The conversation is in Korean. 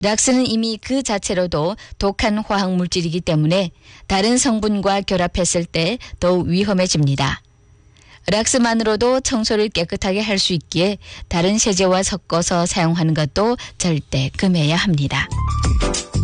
락스는 이미 그 자체로도 독한 화학물질이기 때문에 다른 성분과 결합했을 때 더욱 위험해집니다. 락스만으로도 청소를 깨끗하게 할 수 있기에 다른 세제와 섞어서 사용하는 것도 절대 금해야 합니다.